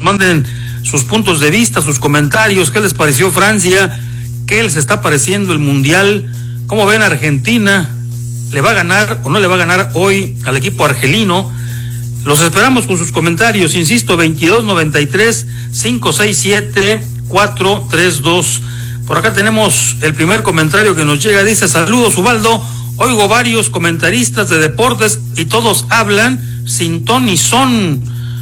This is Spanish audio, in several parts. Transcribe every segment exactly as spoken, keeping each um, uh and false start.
manden sus puntos de vista, sus comentarios, qué les pareció Francia, qué les está pareciendo el Mundial, cómo ven a Argentina, le va a ganar o no le va a ganar hoy al equipo argelino. Los esperamos con sus comentarios, insisto, veintidós noventa y tres, cinco seis siete, cuatro tres dos. Por acá tenemos el primer comentario que nos llega, dice: saludos Ubaldo, oigo varios comentaristas de deportes y todos hablan sin ton ni son,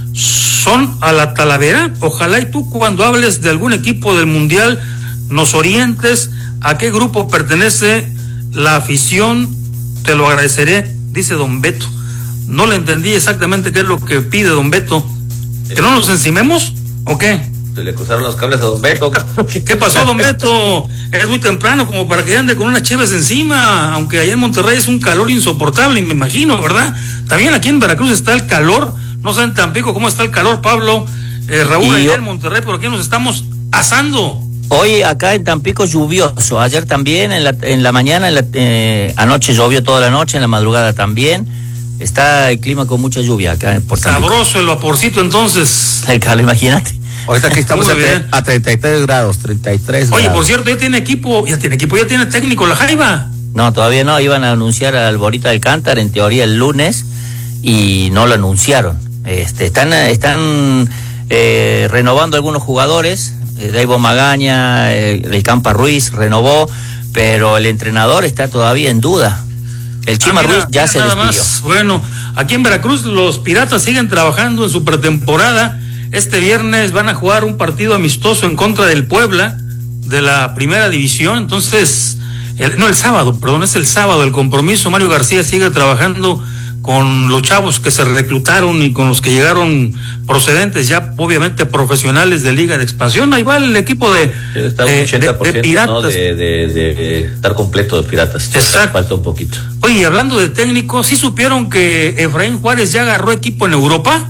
son a la Talavera. Ojalá y tú cuando hables de algún equipo del Mundial nos orientes a qué grupo pertenece la afición, te lo agradeceré, dice don Beto. No le entendí exactamente qué es lo que pide don Beto. ¿Que no nos encimemos o qué? Se le cruzaron los cables a don Beto. ¿Qué pasó, don Beto? Es muy temprano como para que ande con unas cheves encima, aunque allá en Monterrey es un calor insoportable, me imagino, ¿verdad? También aquí en Veracruz está el calor, no sé en Tampico cómo está el calor, Pablo, eh, Raúl, allá en Monterrey, pero aquí nos estamos asando. Hoy acá en Tampico lluvioso, ayer también, en la, en la mañana, en la, eh, anoche llovió toda la noche, en la madrugada también. Está el clima con mucha lluvia acá en Puerto Rico. Sabroso el vaporcito entonces. El calor, imagínate. Ahorita aquí estamos a, a treinta y tres grados, treinta y tres Oye, grados. por cierto, ya tiene equipo, ya tiene equipo, ya tiene técnico la Jaiba. No, todavía no, iban a anunciar al Borita Alcántara en teoría el lunes y no lo anunciaron. Este, están están eh, renovando algunos jugadores, eh, Daivo Magaña, eh, el Campa Ruiz renovó, pero el entrenador está todavía en duda. El Chima ah, mira, Ruiz ya mira, se despidió. Más. Bueno, aquí en Veracruz los Piratas siguen trabajando en su pretemporada. Este viernes van a jugar un partido amistoso en contra del Puebla, de la primera división. Entonces, el, no el sábado, perdón, es el sábado el compromiso. Mario García sigue trabajando con los chavos que se reclutaron y con los que llegaron procedentes ya obviamente profesionales de Liga de Expansión. Ahí va el equipo de, está de, ochenta por ciento, de, de Piratas. ¿no? de, de, de, de estar completo de Piratas. Exacto. Falta un poquito. Oye, hablando de técnicos, ¿sí supieron que Efraín Juárez ya agarró equipo en Europa?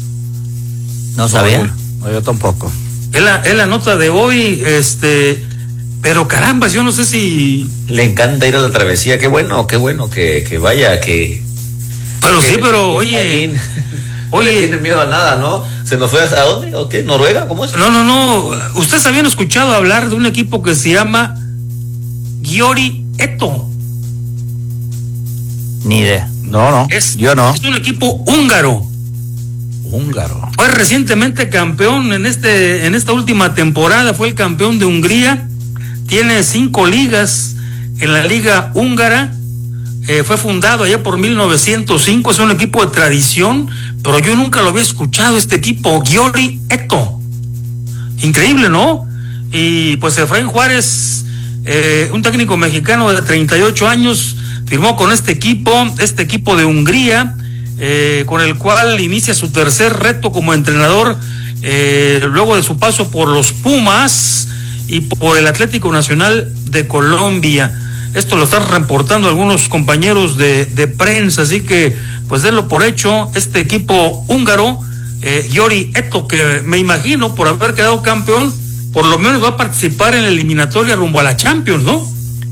No sabía. No, yo tampoco. Es la, es la nota de hoy, este... Pero caramba, yo no sé si... Le encanta ir a la travesía, qué bueno, qué bueno que, que vaya, que... Pero que, sí, pero que, oye... Que, oye... No tiene miedo a nada, ¿no? ¿Se nos fue a dónde? ¿O qué? ¿Noruega? ¿Cómo es? No, no, no. Ustedes habían escuchado hablar de un equipo que se llama Győri Eto. Ni idea. No, no, es, yo no. Es un equipo húngaro. Húngaro. Fue recientemente campeón en este en esta última temporada, fue el campeón de Hungría. Tiene cinco ligas en la liga húngara. Eh, fue fundado allá por mil novecientos cinco, es un equipo de tradición, pero yo nunca lo había escuchado, este equipo, Győri Eto. Increíble, ¿no? Y pues Efraín Juárez, eh, un técnico mexicano de treinta y ocho años, firmó con este equipo, este equipo de Hungría, eh, con el cual inicia su tercer reto como entrenador, eh, luego de su paso por los Pumas y por el Atlético Nacional de Colombia. Esto lo están reportando algunos compañeros de, de prensa, así que pues denlo por hecho, este equipo húngaro, eh, Győri Eto, que me imagino por haber quedado campeón, por lo menos va a participar en la eliminatoria rumbo a la Champions, ¿no?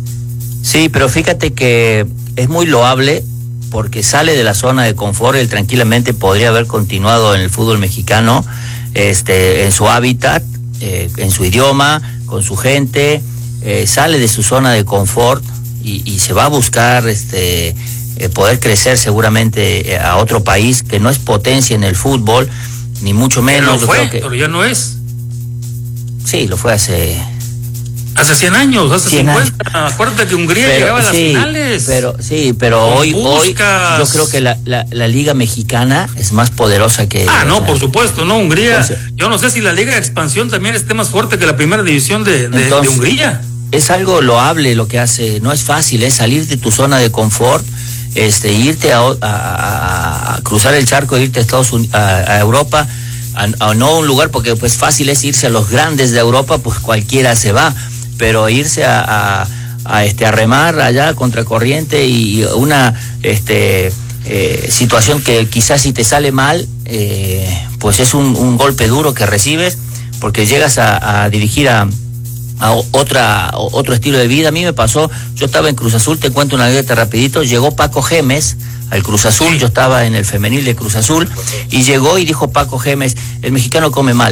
Sí, pero fíjate que es muy loable porque sale de la zona de confort. Él tranquilamente podría haber continuado en el fútbol mexicano, este, en su hábitat, eh, en su idioma, con su gente, eh, sale de su zona de confort y, y se va a buscar este, eh, poder crecer seguramente a otro país que no es potencia en el fútbol, ni mucho menos. Pero, fue, yo creo que... pero ya no es. Sí, lo fue hace... Hace cien años, hace cincuenta. Años. Acuérdate que Hungría pero, llegaba a las sí, finales. Pero, sí, pero hoy, hoy yo creo que la, la, la Liga Mexicana es más poderosa que... Ah, no, sea, por supuesto, no, Hungría. Entonces, yo no sé si la Liga de Expansión también esté más fuerte que la primera división de, de, entonces, de Hungría. Es algo loable lo que hace, no es fácil, es salir de tu zona de confort, este, irte a, a, a, a cruzar el charco, irte a Estados Unidos, a, a Europa, a, a no a un lugar, porque pues fácil es irse a los grandes de Europa, pues cualquiera se va. Pero irse a, a, a este a remar allá contra corriente y una este eh, situación que quizás si te sale mal, eh, pues es un, un golpe duro que recibes, porque llegas a, a dirigir a, a otra otro estilo de vida. A mí me pasó, yo estaba en Cruz Azul, te cuento una anécdota rapidito, llegó Paco Gémez al Cruz Azul, yo estaba en el femenil de Cruz Azul, y llegó y dijo Paco Gémez, el mexicano come mal.